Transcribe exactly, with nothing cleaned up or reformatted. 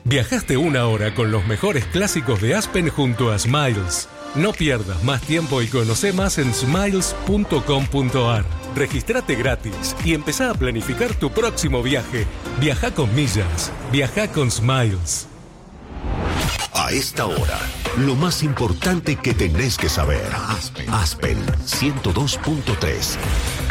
Viajaste una hora con los mejores clásicos de Aspen junto a Smiles. No pierdas más tiempo y conoce más en smiles punto com punto a r. Registrate gratis y empezá a planificar tu próximo viaje. Viaja con millas. Viaja con Smiles. A esta hora, lo más importante que tenés que saber. Aspen, Aspen ciento dos punto tres.